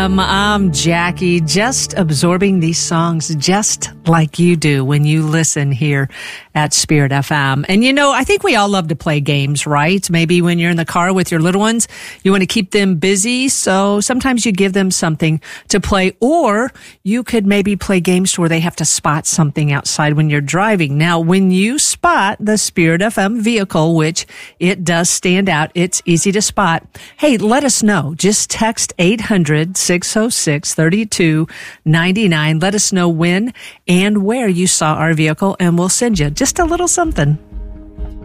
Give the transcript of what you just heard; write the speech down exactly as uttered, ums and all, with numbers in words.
Um, I'm Jackie, just absorbing these songs just like you do when you listen here at Spirit F M. And you know, I think we all love to play games, right? Maybe when you're in the car with your little ones, you want to keep them busy, so sometimes you give them something to play, or you could maybe play games where they have to spot something outside when you're driving. Now, when you spot the Spirit F M vehicle, which it does stand out, it's easy to spot, hey, let us know. Just text eight hundred, six oh six, three two nine nine. Let us know when and where you saw our vehicle, and we'll send you just a little something.